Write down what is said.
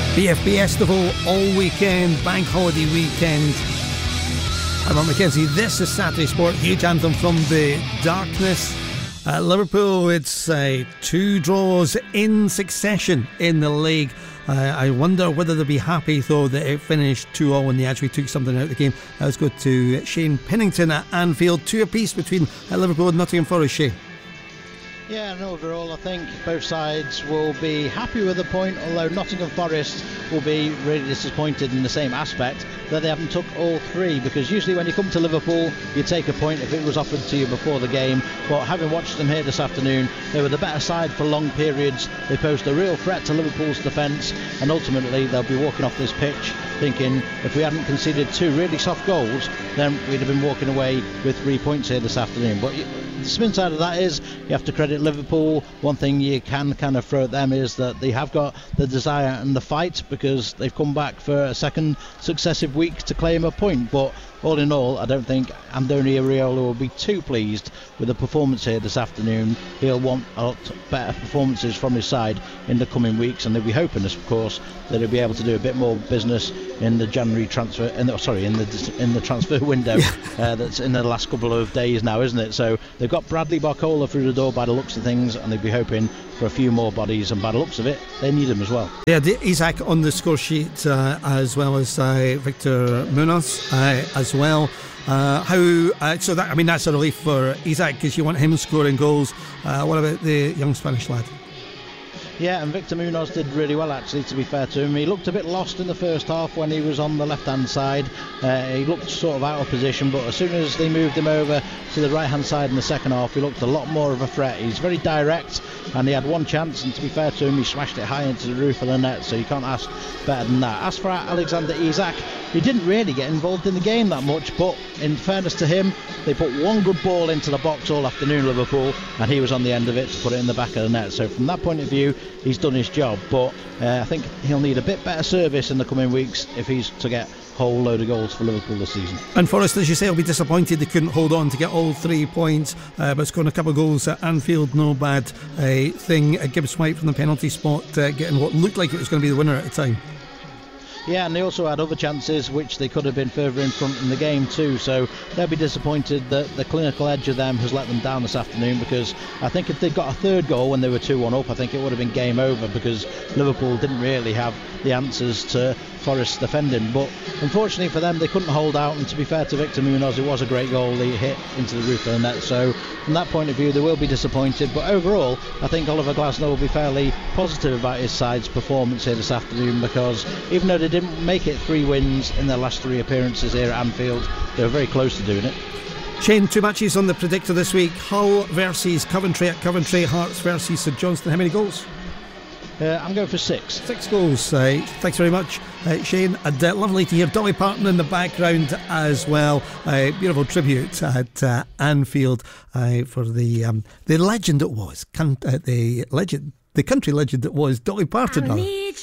BFB Festival all weekend, bank holiday weekend. I'm Mark Mackenzie. This is Saturday Sport, huge anthem from the darkness. At Liverpool, it's 2 draws in succession in the league. I wonder whether they'll be happy, though, that it finished 2-2 when they actually took something out of the game. Let's go to Shane Pennington at Anfield. 2 apiece between Liverpool and Nottingham Forest. Shane. Yeah, and overall I think both sides will be happy with the point, although Nottingham Forest will be really disappointed in the same aspect that they haven't took all 3, because usually when you come to Liverpool you take a point if it was offered to you before the game, but having watched them here this afternoon, they were the better side for long periods. They posed a real threat to Liverpool's defence, and ultimately they'll be walking off this pitch thinking if we hadn't conceded 2 really soft goals, then we'd have been walking away with 3 points here this afternoon. But the spin side of that is you have to credit Liverpool. One thing you can kind of throw at them is that they have got the desire and the fight, because they've come back for a second successive week to claim a point. But all in all, I don't think Andoni Iraola will be too pleased with the performance here this afternoon. He'll want a lot better performances from his side in the coming weeks, and they'll be hoping, of course, that he'll be able to do a bit more business in the January transfer, in the transfer window that's in the last couple of days now, isn't it? So they've got Bradley Barcola through the door by the looks of things, and they'll be hoping for a few more bodies, and by the looks of it, they need them as well. Yeah, Isak on the score sheet as well as Victor Munoz as well. So that, I mean, that's a relief for Isak, because you want him scoring goals. What about the young Spanish lad? Yeah, and Victor Munoz did really well, actually, to be fair to him. He looked a bit lost in the first half when he was on the left-hand side. He looked sort of out of position, but as soon as they moved him over to the right-hand side in the second half, he looked a lot more of a threat. He's very direct, and he had one chance, and to be fair to him, he smashed it high into the roof of the net, so you can't ask better than that. As for Alexander Isak, he didn't really get involved in the game that much, but in fairness to him, they put one good ball into the box all afternoon, Liverpool, and he was on the end of it to put it in the back of the net. So from that point of view, he's done his job, but I think he'll need a bit better service in the coming weeks if he's to get a whole load of goals for Liverpool this season. And Forest, as you say, will be disappointed they couldn't hold on to get all 3 points, but scoring a couple of goals at Anfield, no bad thing. Gibbs White from the penalty spot getting what looked like it was going to be the winner at the time. Yeah, and they also had other chances which they could have been further in front in the game too, so they'll be disappointed that the clinical edge of them has let them down this afternoon, because I think if they'd got a third goal when they were 2-1 up, I think it would have been game over, because Liverpool didn't really have the answers to Forest's defending. But unfortunately for them, they couldn't hold out, and to be fair to Victor Munoz, it was a great goal he hit into the roof of the net, so from that point of view they will be disappointed. But overall, I think Oliver Glasner will be fairly positive about his side's performance here this afternoon, because even though they didn't make it 3 wins in their last 3 appearances here at Anfield, they were very close to doing it. Shane, 2 matches on the predictor this week. Hull versus Coventry at Coventry, Hearts versus St Johnstone. How many goals? I'm going for 6. 6 goals. Thanks very much, Shane. And lovely to hear Dolly Parton in the background as well. Beautiful tribute at Anfield for the legend it was. The country legend that was Dolly Parton.